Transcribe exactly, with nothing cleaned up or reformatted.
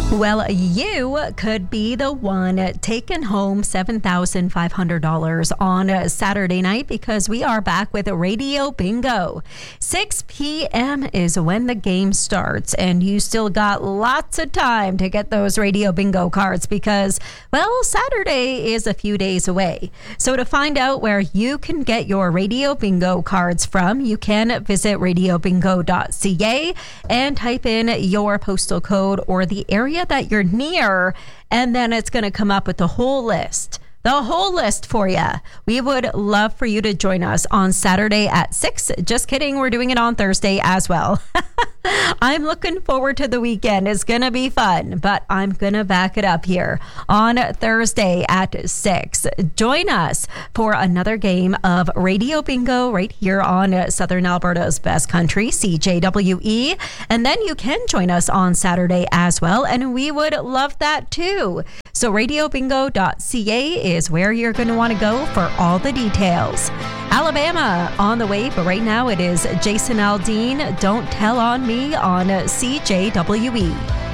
Well, you could be the one taking home seven thousand five hundred dollars on Saturday night because we are back with Radio Bingo. six p.m. is when the game starts, and you still got lots of time to get those Radio Bingo cards because, well, Saturday is a few days away. So to find out where you can get your Radio Bingo cards from, you can visit radio bingo dot c a and type in your postal code or the area that you're near, and then it's going to come up with the whole list. The whole list for you. We would love for you to join us on Saturday at six. Just kidding. We're doing it on Thursday as well. I'm looking forward to the weekend. It's going to be fun, but I'm going to back it up here on Thursday at six. Join us for another game of Radio Bingo right here on Southern Alberta's Best Country, C J W E. And then you can join us on Saturday as well, and we would love that too. So radio bingo dot c a is where you're going to want to go for all the details. Alabama on the way, but right now it is Jason Aldean, Don't Tell on Me on C J W E.